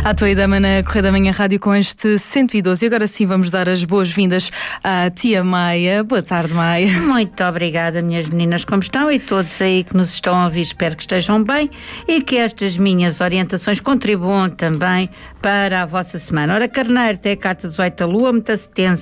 À tua dama na Correio da Manhã Rádio com este 112. E agora sim vamos dar as boas-vindas à tia Maia. Boa tarde, Maia. Muito obrigada, minhas meninas, como estão? E todos aí que nos estão a ouvir, espero que estejam bem e que estas minhas orientações contribuam também para a vossa semana. Ora, Carneiro tem a carta 18 da Lua, muita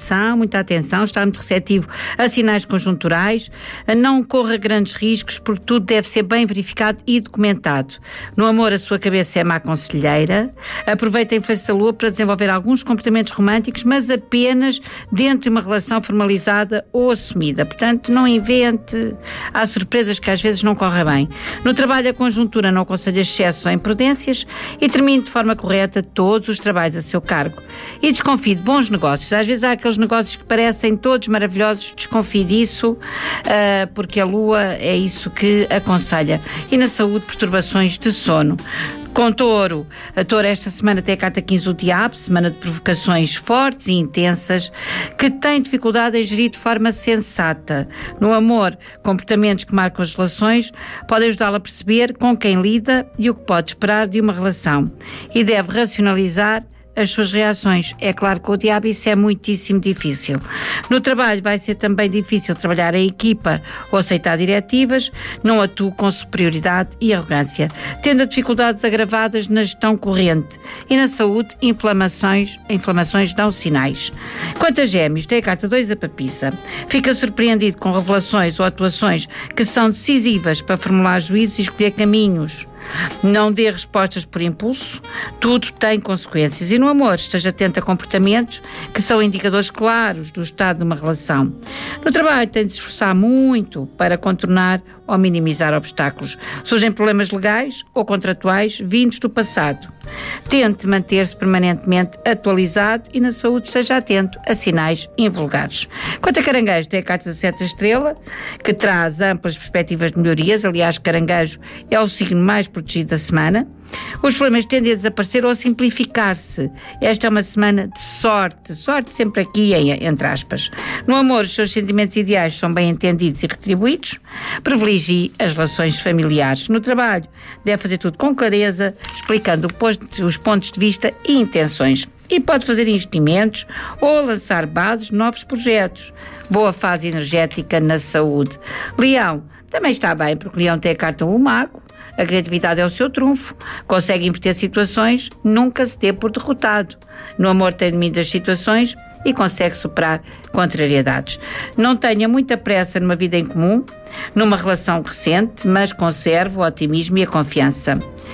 atenção, está muito receptivo a sinais conjunturais, não corra grandes riscos porque tudo deve ser bem verificado e documentado. No amor, a sua cabeça é má conselheira. Aproveita a influência da Lua para desenvolver alguns comportamentos românticos, mas apenas dentro de uma relação formalizada ou assumida. Portanto, não invente. Há surpresas que às vezes não correm bem. No trabalho, a conjuntura não aconselha excessos ou imprudências e termine de forma correta todos os trabalhos a seu cargo. E desconfie de bons negócios. Às vezes há aqueles negócios que parecem todos maravilhosos. Desconfie disso, porque a Lua é isso que aconselha. E na saúde, perturbações de sono. Com Touro, a Touro esta semana tem a carta 15 do Diabo, semana de provocações fortes e intensas, que tem dificuldade em gerir de forma sensata. No amor, comportamentos que marcam as relações podem ajudá-la a perceber com quem lida e o que pode esperar de uma relação. E deve racionalizar as suas reações. É claro que o Diabo isso é muitíssimo difícil. No trabalho vai ser também difícil trabalhar em equipa ou aceitar diretivas, não atua com superioridade e arrogância, tendo dificuldades agravadas na gestão corrente. E na saúde, inflamações dão sinais. Quanto a Gêmeos, tem a carta 2 da Papissa. Fica surpreendido com revelações ou atuações que são decisivas para formular juízos e escolher caminhos. Não dê respostas por impulso, tudo tem consequências. E no amor, esteja atento a comportamentos que são indicadores claros do estado de uma relação. No trabalho, tem de se esforçar muito para contornar ou minimizar obstáculos. Surgem problemas legais ou contratuais vindos do passado. Tente manter-se permanentemente atualizado e na saúde esteja atento a sinais invulgares. Quanto a Caranguejo, tem a carta 17 da Estrela, que traz amplas perspectivas de melhorias. Aliás, Caranguejo é o signo mais protegido da semana. Os problemas tendem a desaparecer ou a simplificar-se. Esta é uma semana de sorte sempre aqui, entre aspas. No amor, os seus sentimentos ideais são bem entendidos e retribuídos. Privilegie as relações familiares. No trabalho, deve fazer tudo com clareza, explicando os pontos de vista e intenções. E pode fazer investimentos ou lançar bases de novos projetos. Boa fase energética na saúde. Leão também está bem, porque Leão tem a carta 1 Mago. A criatividade é o seu trunfo, consegue inverter situações, nunca se dê por derrotado. No amor tem domínio das situações e consegue superar contrariedades. Não tenha muita pressa numa vida em comum, numa relação recente, mas conserve o otimismo e a confiança.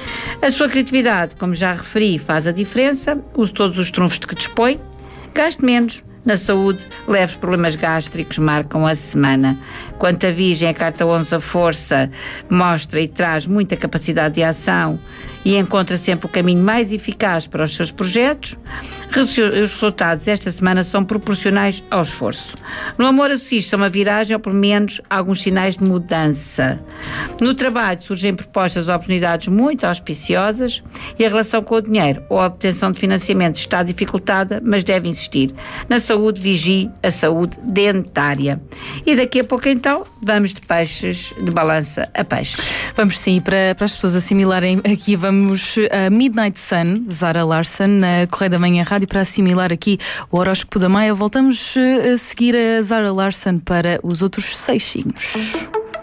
A sua criatividade, como já referi, faz a diferença, use todos os trunfos de que dispõe, gaste menos. Na saúde, leves problemas gástricos marcam a semana. Quanto a Virgem, a carta 11, a força, mostra e traz muita capacidade de ação e encontra sempre o caminho mais eficaz para os seus projetos. Os resultados esta semana são proporcionais ao esforço. No amor, assiste a uma viragem ou pelo menos alguns sinais de mudança. No trabalho, surgem propostas ou oportunidades muito auspiciosas e a relação com o dinheiro ou a obtenção de financiamento está dificultada, mas deve insistir. Na saúde, vigie a saúde dentária. E daqui a pouco, então, vamos de peixes, de balança a peixes. Vamos sim, para as pessoas assimilarem aqui, vamos a Midnight Sun, Zara Larsson, na Correio da Manhã Rádio, para assimilar aqui o horóscopo da Maia. Voltamos a seguir a Zara Larsson para os outros 6 signos.